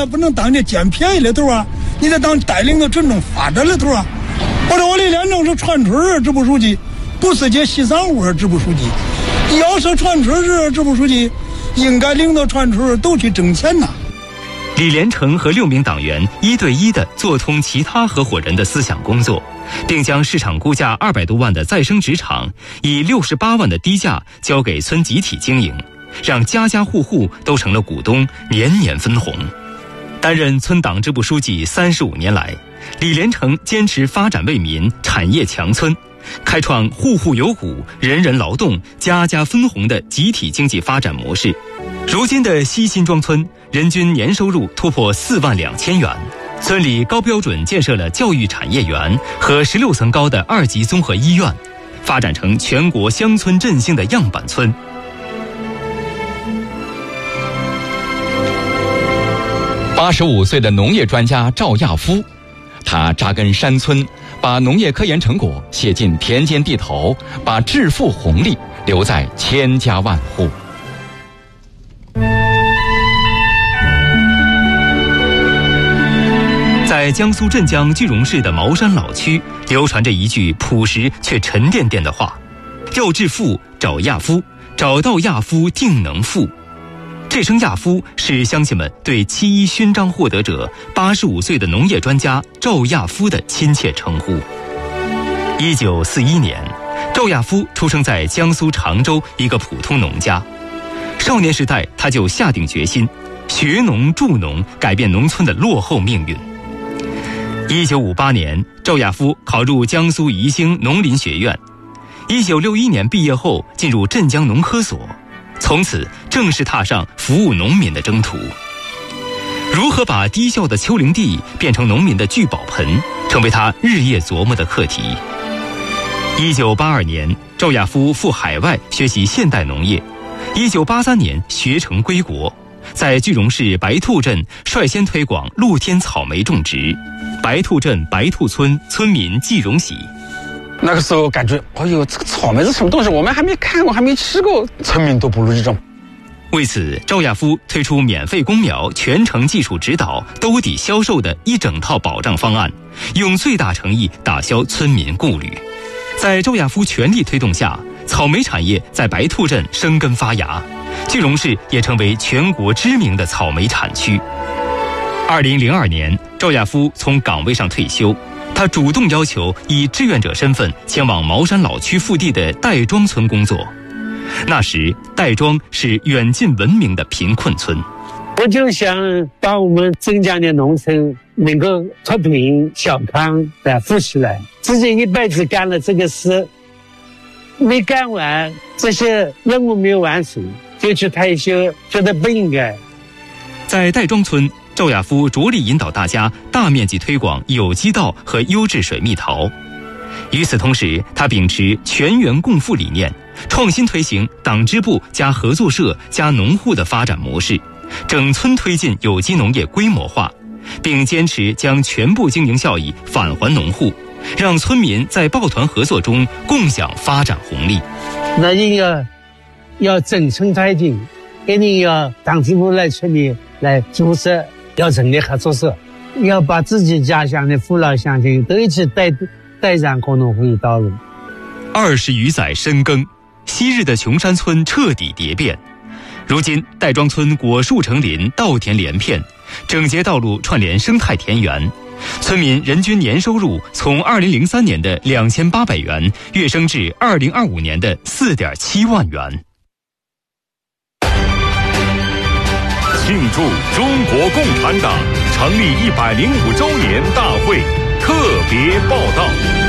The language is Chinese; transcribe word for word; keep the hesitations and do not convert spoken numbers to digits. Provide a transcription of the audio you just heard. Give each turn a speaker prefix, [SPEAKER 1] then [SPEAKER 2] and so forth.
[SPEAKER 1] 不能当这捡便宜的头啊，你得当带领着群众发展的头啊。我说我李连成是串村支部书记，不是这西三五支部书记。要是串村是支部书记，应该领导串村都去挣钱呐。
[SPEAKER 2] 李连成和六名党员一对一地做通其他合伙人的思想工作，并将市场估价二百多万的再生纸厂以六十八万的低价交给村集体经营，让家家户户都成了股东，年年分红。担任村党支部书记三十五年来，李连成坚持发展为民、产业强村，开创户户有股、人人劳动、家家分红的集体经济发展模式。如今的西辛庄村人均年收入突破四万两千元，村里高标准建设了教育产业园和十六层高的二级综合医院，发展成全国乡村振兴的样板村。
[SPEAKER 3] 八十五岁的农业专家赵亚夫，他扎根山村，把农业科研成果写进田间地头，把致富红利留在千家万户。
[SPEAKER 2] 在江苏镇江句容市的茅山老区，流传着一句朴实却沉甸甸的话：要致富，找亚夫，找到亚夫定能富。这声亚夫是乡亲们对七一勋章获得者八十五岁的农业专家赵亚夫的亲切称呼。一九四一年，赵亚夫出生在江苏常州一个普通农家。少年时代，他就下定决心学农助农，改变农村的落后命运。一九五八年，赵亚夫考入江苏宜兴农林学院。一九六一年毕业后，进入镇江农科所，从此正式踏上服务农民的征途。如何把低效的丘陵地变成农民的聚宝盆，成为他日夜琢磨的课题。一九八二年，赵亚夫赴海外学习现代农业。一九八三年学成归国，在句容市白兔镇率先推广露天草莓种植。白兔镇白兔村村民季荣喜，
[SPEAKER 4] 那个时候感觉，哎呦，这个草莓是什么东西？我们还没看过，还没吃过，村民都不如这种。
[SPEAKER 2] 为此，赵亚夫推出免费公苗、全程技术指导、兜底销售的一整套保障方案，用最大诚意打消村民顾虑。在赵亚夫全力推动下，草莓产业在白兔镇生根发芽，句容市也成为全国知名的草莓产区。二零零二年，赵亚夫从岗位上退休，他主动要求以志愿者身份前往茅山老区腹地的戴庄村工作。那时，戴庄是远近闻名的贫困村。
[SPEAKER 5] 我就想把我们镇江的农村能够脱贫小康的富起来。自己一辈子干了这个事，没干完，这些任务没有完成，就去退休，觉得不应该。
[SPEAKER 2] 在戴庄村，赵亚夫着力引导大家大面积推广有机稻和优质水蜜桃。与此同时，他秉持全员共富理念，创新推行党支部加合作社加农户的发展模式，整村推进有机农业规模化，并坚持将全部经营效益返还农户，让村民在抱团合作中共享发展红利。
[SPEAKER 5] 那你要要整村推进，一定要党支部来村里来组织，要成立合作社，要把自己家乡的父老乡亲都一起带带上共同富裕道路。
[SPEAKER 2] 二十余载深耕，昔日的穷山村彻底蝶变。如今，戴庄村果树成林，稻田连片，整洁道路串联生态田园，村民人均年收入从二零零三年的两千八百元跃升至二零二五年的四点七万元。
[SPEAKER 6] 庆祝中国共产党成立一百零五周年大会特别报道。